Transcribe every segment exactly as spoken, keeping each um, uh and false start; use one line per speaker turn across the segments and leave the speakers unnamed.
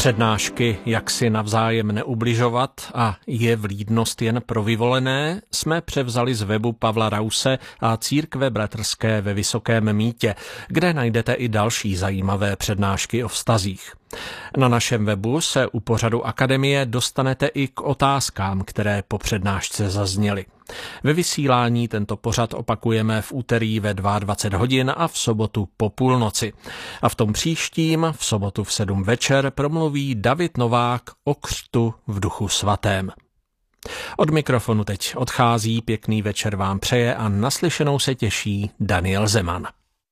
Přednášky, jak si navzájem neubližovat a je vlídnost jen pro vyvolené, jsme převzali z webu Pavla Rause a Církve bratrské ve Vysokém Mýtě, kde najdete i další zajímavé přednášky o vztazích. Na našem webu se u pořadu Akademie dostanete i k otázkám, které po přednášce zazněly. Ve vysílání tento pořad opakujeme v úterý ve dvacet dva hodin a v sobotu po půlnoci. A v tom příštím, v sobotu v sedm večer, promluví David Novák o křtu v Duchu svatém. Od mikrofonu teď odchází, pěkný večer vám přeje a naslyšenou se těší Daniel Zeman.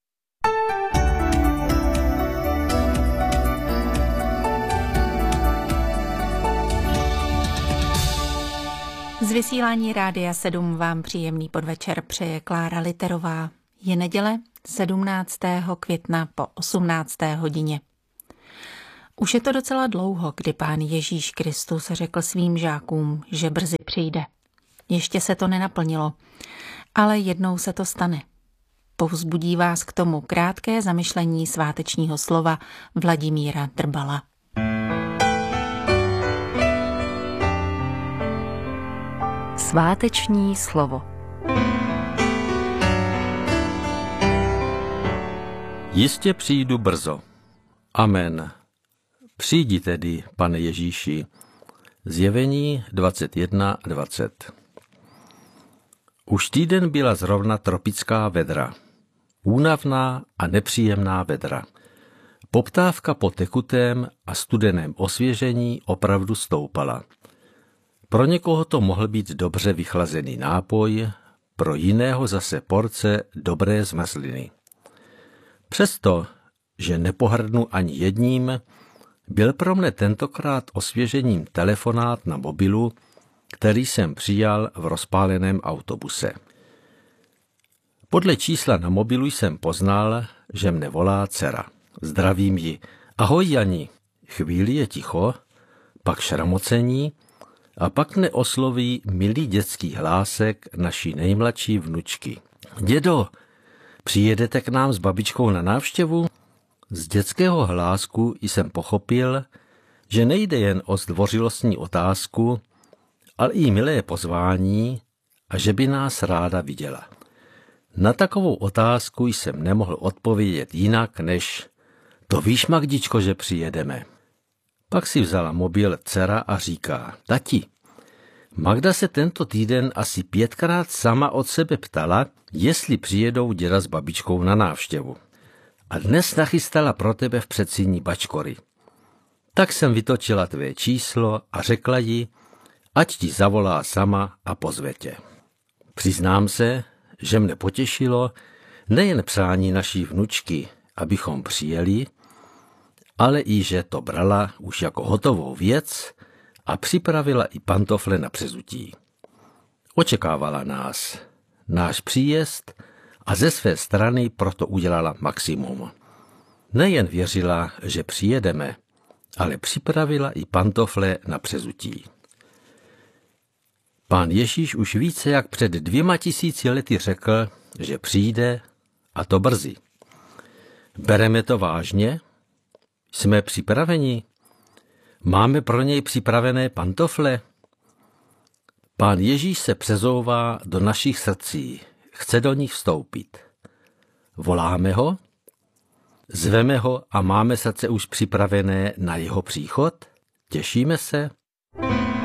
Z vysílání Rádia sedm vám příjemný podvečer přeje Klára Literová. Je neděle sedmnáctého května po osmnácté hodině. Už je to docela dlouho, kdy Pán Ježíš Kristus řekl svým žákům, že brzy přijde. Ještě se to nenaplnilo, ale jednou se to stane. Povzbudí vás k tomu krátké zamyšlení svátečního slova Vladimíra Drbala. Sváteční slovo.
Jistě přijdu brzo. Amen. Přijdi tedy, Pane Ježíši. Zjevení dvacet jedna dvacet. Už týden byla zrovna tropická vedra. Únavná a nepříjemná vedra. Poptávka po tekutém a studeném osvěžení opravdu stoupala. Pro někoho to mohl být dobře vychlazený nápoj, pro jiného zase porce dobré zmrzliny. Přesto, že nepohrdnu ani jedním, byl pro mne tentokrát osvěžením telefonát na mobilu, který jsem přijal v rozpáleném autobuse. Podle čísla na mobilu jsem poznal, že mne volá dcera. Zdravím ji. Ahoj, Jani. Chvíli je ticho, pak šramocení, a pak mne osloví milý dětský hlásek naší nejmladší vnučky. Dědo, přijedete k nám s babičkou na návštěvu? Z dětského hlásku jsem pochopil, že nejde jen o zdvořilostní otázku, ale i milé pozvání a že by nás ráda viděla. Na takovou otázku jsem nemohl odpovědět jinak než to víš, Magdičko, že přijedeme. Pak si vzala mobil dcera a říká, tati, Magda se tento týden asi pětkrát sama od sebe ptala, jestli přijedou děda s babičkou na návštěvu. A dnes nachystala pro tebe v předsíni bačkory. Tak jsem vytočila tvé číslo a řekla jí, ať ti zavolá sama a pozve tě. Přiznám se, že mne potěšilo nejen přání naší vnučky, abychom přijeli, ale i že to brala už jako hotovou věc a připravila i pantofle na přezutí. Očekávala nás, náš příjezd a ze své strany proto udělala maximum. Nejen věřila, že přijedeme, ale připravila i pantofle na přezutí. Pán Ježíš už více jak před dvěma tisíci lety řekl, že přijde a to brzy. Bereme to vážně? Jsme připraveni? Máme pro něj připravené pantofle? Pán Ježíš se přezouvá do našich srdcí, chce do nich vstoupit. Voláme ho? Zveme ho a máme srdce už připravené na jeho příchod? Těšíme se?